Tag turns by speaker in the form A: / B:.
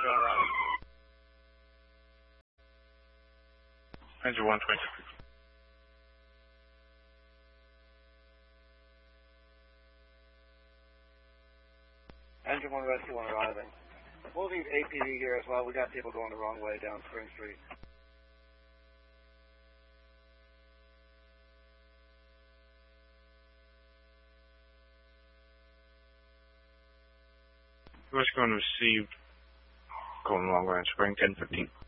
A: Roger, on route.
B: Engine 126.
A: Engine 1 Rescue 1 arriving. We'll leave APD here as well. We got people going the wrong way down Spring Street.
B: What's going to receive going long range, spring 1015.